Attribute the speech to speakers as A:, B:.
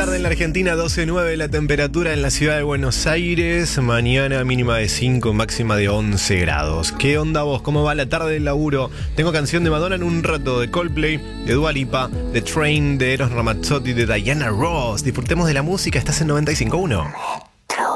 A: tarde en la Argentina, 12:09 la temperatura en la ciudad de Buenos Aires. Mañana mínima de 5, máxima de 11 grados. ¿Qué onda vos? ¿Cómo va la tarde del laburo? Tengo canción de Madonna en un rato, de Coldplay, de Dua Lipa, de Train, de Eros Ramazzotti, de Diana Ross. Disfrutemos de la música, estás en 95.1.